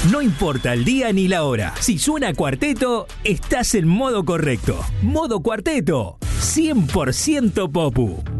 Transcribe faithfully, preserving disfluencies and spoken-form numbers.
No importa el día ni la hora. Si suena Cuarteto, estás en modo correcto. Modo Cuarteto, cien por ciento Popu.